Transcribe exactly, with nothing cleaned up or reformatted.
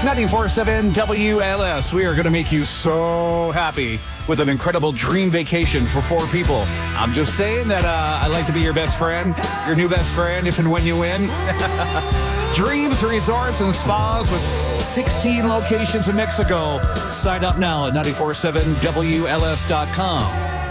ninety-four point seven W L S. We are going to make you so happy with an incredible dream vacation for four people. I'm just saying that uh, I'd like to be your best friend, your new best friend, if and when you win. Dreams, resorts, and spas with sixteen locations in Mexico. Sign up now at ninety-four point seven W L S dot com.